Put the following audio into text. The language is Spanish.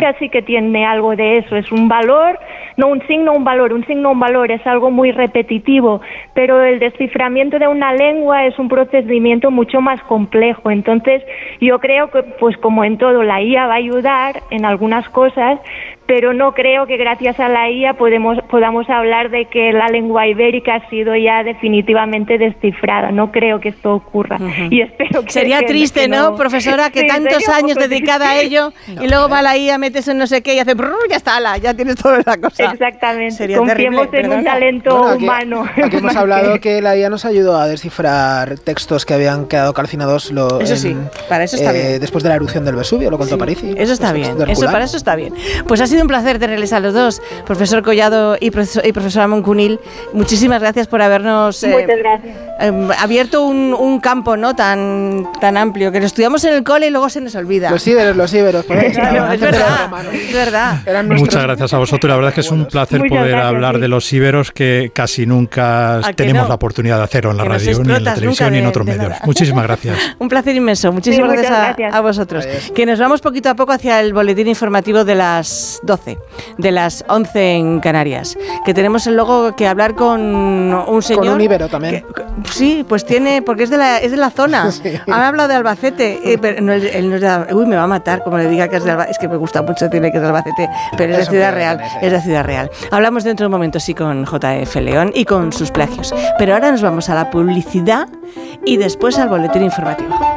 fonética sí que tiene algo de eso, es un valor, no un signo, un valor, un signo, un valor, es algo muy repetitivo, pero el desciframiento de una lengua es un procedimiento mucho más complejo. Entonces yo creo que, pues como en todo, la IA va a ayudar en algunas cosas, pero no creo que gracias a la IA podamos hablar de que la lengua ibérica ha sido ya definitivamente descifrada. No creo que esto ocurra. Y espero que sería triste, ¿no, profesora? Que sí, tantos años dedicada a ello y luego va la IA, metes en no sé qué y hace brrr, ya está, ya tienes toda la cosa. Exactamente. Sería confiemos terrible, en un talento humano. Aquí hemos hablado que la IA nos ayudó a descifrar textos que habían quedado calcinados para eso está bien. Después de la erupción del Vesubio, lo contó Parisi. Eso está bien, para eso está bien. Pues ha sido un placer tenerles a los dos, profesor Collado y profesora Moncunil. Muchísimas gracias por habernos abierto un campo, ¿no?, tan amplio, que lo estudiamos en el cole y luego se nos olvida. Los íberos, por ahí claro, es verdad. Muchas gracias a vosotros. La verdad es que es un placer poder hablar de los íberos, que casi nunca tenemos la oportunidad de hacerlo en la radio, ni en la televisión, ni en otros medios. Muchísimas gracias. Un placer inmenso. Muchísimas gracias a vosotros. Adiós. Que nos vamos poquito a poco hacia el boletín informativo de las 12, de las 11 en Canarias, que tenemos luego que hablar con un señor. Con un íbero también. Sí, pues tiene, porque es de la zona. Sí. Han hablado de Albacete, pero él no es de Uy, me va a matar como le diga que es de Albacete. Es que me gusta mucho decirle que es de Albacete, pero es de Ciudad Real. Es de Ciudad Real. Hablamos dentro de un momento, sí, con JF León y con sus plagios. Pero ahora nos vamos a la publicidad y después al boletín informativo.